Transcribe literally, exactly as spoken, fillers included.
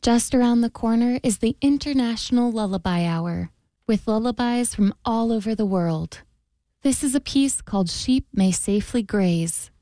Just around the corner is the International Lullaby Hour, with lullabies from all over the world. This is a piece called Sheep May Safely Graze,